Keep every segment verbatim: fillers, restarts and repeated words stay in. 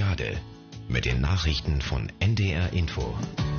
Jade mit den Nachrichten von N D R Info.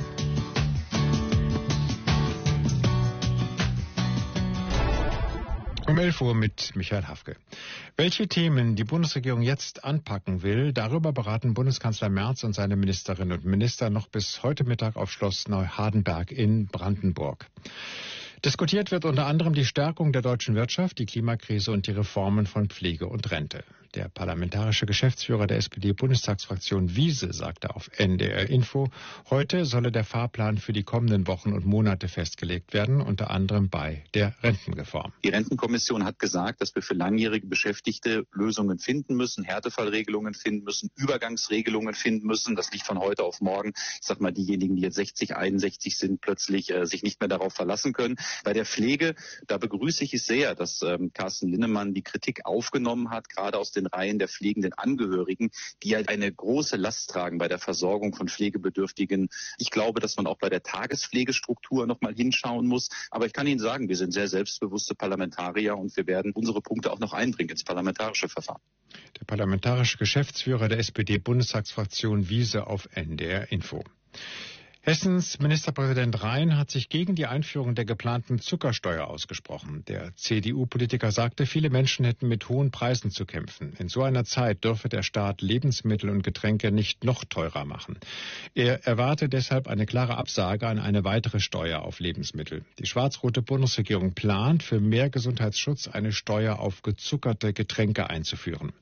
Um elf Uhr mit Michael Hafke. Welche Themen die Bundesregierung jetzt anpacken will, darüber beraten Bundeskanzler Merz und seine Ministerinnen und Minister noch bis heute Mittag auf Schloss Neuhardenberg in Brandenburg. Diskutiert wird unter anderem die Stärkung der deutschen Wirtschaft, die Klimakrise und die Reformen von Pflege und Rente. Der parlamentarische Geschäftsführer der S P D-Bundestagsfraktion Wiese sagte auf N D R Info, heute solle der Fahrplan für die kommenden Wochen und Monate festgelegt werden, unter anderem bei der Rentenreform. Die Rentenkommission hat gesagt, dass wir für langjährige Beschäftigte Lösungen finden müssen, Härtefallregelungen finden müssen, Übergangsregelungen finden müssen. Das liegt von heute auf morgen. Ich sag mal, diejenigen, die jetzt sechzig, einundsechzig sind, plötzlich äh, sich nicht mehr darauf verlassen können. Bei der Pflege, da begrüße ich es sehr, dass ähm, Carsten Linnemann die Kritik aufgenommen hat, gerade aus den Reihen der pflegenden Angehörigen, die ja eine große Last tragen bei der Versorgung von Pflegebedürftigen. Ich glaube, dass man auch bei der Tagespflegestruktur noch mal hinschauen muss. Aber ich kann Ihnen sagen, wir sind sehr selbstbewusste Parlamentarier und wir werden unsere Punkte auch noch einbringen ins parlamentarische Verfahren. Der parlamentarische Geschäftsführer der S P D-Bundestagsfraktion Wiese auf N D R Info. Hessens Ministerpräsident Rhein hat sich gegen die Einführung der geplanten Zuckersteuer ausgesprochen. Der C D U-Politiker sagte, viele Menschen hätten mit hohen Preisen zu kämpfen. In so einer Zeit dürfe der Staat Lebensmittel und Getränke nicht noch teurer machen. Er erwarte deshalb eine klare Absage an eine weitere Steuer auf Lebensmittel. Die schwarz-rote Bundesregierung plant, für mehr Gesundheitsschutz eine Steuer auf gezuckerte Getränke einzuführen.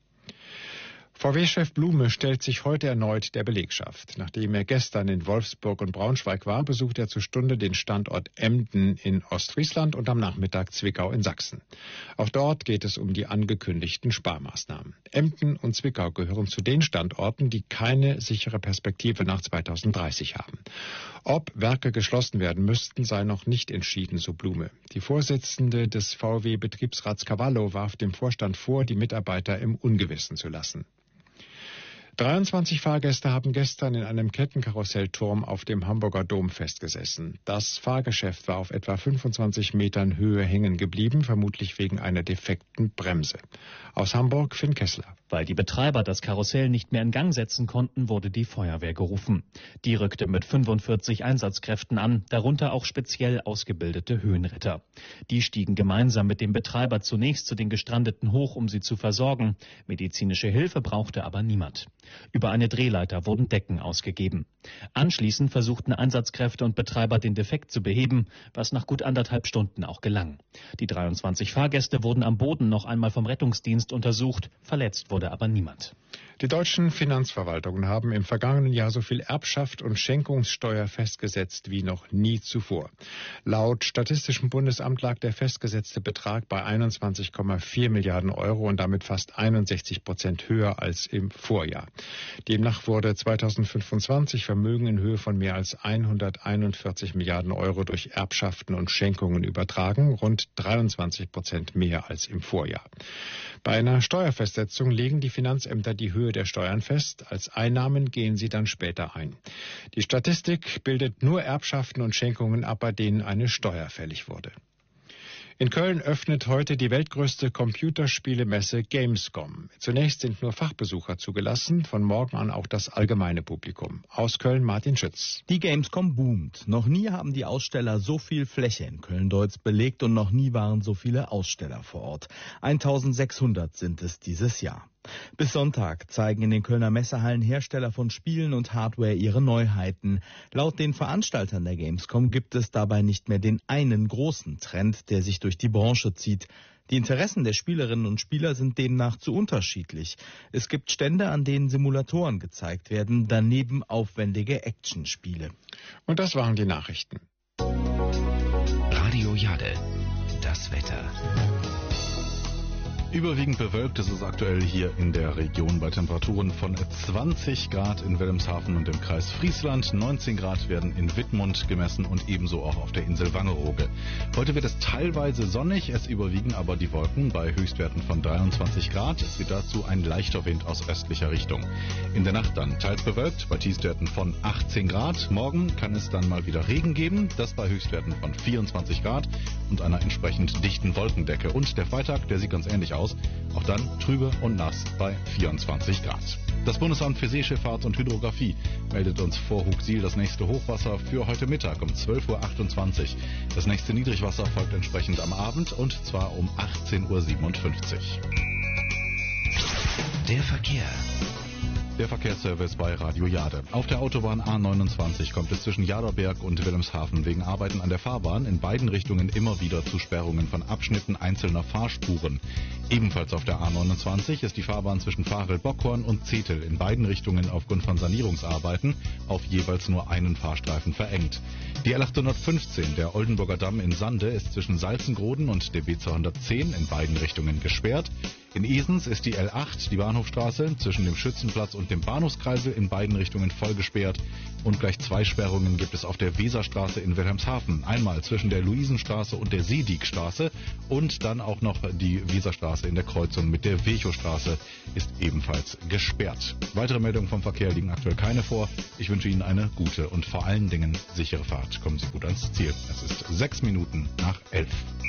V W-Chef Blume stellt sich heute erneut der Belegschaft. Nachdem er gestern in Wolfsburg und Braunschweig war, besucht er zur Stunde den Standort Emden in Ostfriesland und am Nachmittag Zwickau in Sachsen. Auch dort geht es um die angekündigten Sparmaßnahmen. Emden und Zwickau gehören zu den Standorten, die keine sichere Perspektive nach zweitausenddreißig haben. Ob Werke geschlossen werden müssten, sei noch nicht entschieden, so Blume. Die Vorsitzende des V W-Betriebsrats Cavallo warf dem Vorstand vor, die Mitarbeiter im Ungewissen zu lassen. dreiundzwanzig Fahrgäste haben gestern in einem Kettenkarussellturm auf dem Hamburger Dom festgesessen. Das Fahrgeschäft war auf etwa fünfundzwanzig Metern Höhe hängen geblieben, vermutlich wegen einer defekten Bremse. Aus Hamburg Finn Kessler. Weil die Betreiber das Karussell nicht mehr in Gang setzen konnten, wurde die Feuerwehr gerufen. Die rückte mit fünfundvierzig Einsatzkräften an, darunter auch speziell ausgebildete Höhenretter. Die stiegen gemeinsam mit dem Betreiber zunächst zu den Gestrandeten hoch, um sie zu versorgen. Medizinische Hilfe brauchte aber niemand. Über eine Drehleiter wurden Decken ausgegeben. Anschließend versuchten Einsatzkräfte und Betreiber den Defekt zu beheben, was nach gut anderthalb Stunden auch gelang. Die dreiundzwanzig Fahrgäste wurden am Boden noch einmal vom Rettungsdienst untersucht, verletzt wurde aber niemand. Die deutschen Finanzverwaltungen haben im vergangenen Jahr so viel Erbschaft und Schenkungssteuer festgesetzt wie noch nie zuvor. Laut Statistischem Bundesamt lag der festgesetzte Betrag bei einundzwanzig Komma vier Milliarden Euro und damit fast einundsechzig Prozent höher als im Vorjahr. Demnach wurde zweitausendfünfundzwanzig Vermögen in Höhe von mehr als hunderteinundvierzig Milliarden Euro durch Erbschaften und Schenkungen übertragen, rund dreiundzwanzig Prozent mehr als im Vorjahr. Bei einer Steuerfestsetzung legen die Finanzämter die Höhe der Steuern fest. Als Einnahmen gehen sie dann später ein. Die Statistik bildet nur Erbschaften und Schenkungen ab, bei denen eine Steuer fällig wurde. In Köln öffnet heute die weltgrößte Computerspielemesse Gamescom. Zunächst sind nur Fachbesucher zugelassen, von morgen an auch das allgemeine Publikum. Aus Köln Martin Schütz. Die Gamescom boomt. Noch nie haben die Aussteller so viel Fläche in Köln-Deutz belegt und noch nie waren so viele Aussteller vor Ort. eintausendsechshundert sind es dieses Jahr. Bis Sonntag zeigen in den Kölner Messehallen Hersteller von Spielen und Hardware ihre Neuheiten. Laut den Veranstaltern der Gamescom gibt es dabei nicht mehr den einen großen Trend, der sich durch die Branche zieht. Die Interessen der Spielerinnen und Spieler sind demnach zu unterschiedlich. Es gibt Stände, an denen Simulatoren gezeigt werden, daneben aufwendige Actionspiele. Und das waren die Nachrichten. Radio Jade, das Wetter. Überwiegend bewölkt ist es aktuell hier in der Region bei Temperaturen von zwanzig Grad in Wilhelmshaven und im Kreis Friesland. neunzehn Grad werden in Wittmund gemessen und ebenso auch auf der Insel Wangerooge. Heute wird es teilweise sonnig, es überwiegen aber die Wolken bei Höchstwerten von dreiundzwanzig Grad. Es weht dazu ein leichter Wind aus östlicher Richtung. In der Nacht dann teils bewölkt bei Tiefstwerten von achtzehn Grad. Morgen kann es dann mal wieder Regen geben, das bei Höchstwerten von vierundzwanzig Grad und einer entsprechend dichten Wolkendecke. Und der Freitag, der sieht ganz ähnlich aus. aus. Auch dann trübe und nass bei vierundzwanzig Grad. Das Bundesamt für Seeschifffahrt und Hydrographie meldet uns vor Hugsiel das nächste Hochwasser für heute Mittag um zwölf Uhr achtundzwanzig. Das nächste Niedrigwasser folgt entsprechend am Abend und zwar um achtzehn Uhr siebenundfünfzig. Der Verkehr. Der Verkehrsservice bei Radio Jade. Auf der Autobahn A neunundzwanzig kommt es zwischen Jaderberg und Wilhelmshaven wegen Arbeiten an der Fahrbahn in beiden Richtungen immer wieder zu Sperrungen von Abschnitten einzelner Fahrspuren. Ebenfalls auf der A neunundzwanzig ist die Fahrbahn zwischen Varel-Bockhorn und Zetel in beiden Richtungen aufgrund von Sanierungsarbeiten auf jeweils nur einen Fahrstreifen verengt. Die L achthundertfünfzehn, der Oldenburger Damm in Sande, ist zwischen Salzengroden und der B zweihundertzehn in beiden Richtungen gesperrt. In Esens ist die L acht, die Bahnhofstraße, zwischen dem Schützenplatz und dem Bahnhofskreisel in beiden Richtungen voll gesperrt. Und gleich zwei Sperrungen gibt es auf der Weserstraße in Wilhelmshaven. Einmal zwischen der Luisenstraße und der Seediekstraße und dann auch noch die Weserstraße in der Kreuzung mit der Vechostraße ist ebenfalls gesperrt. Weitere Meldungen vom Verkehr liegen aktuell keine vor. Ich wünsche Ihnen eine gute und vor allen Dingen sichere Fahrt. Kommen Sie gut ans Ziel. Es ist sechs Minuten nach elf.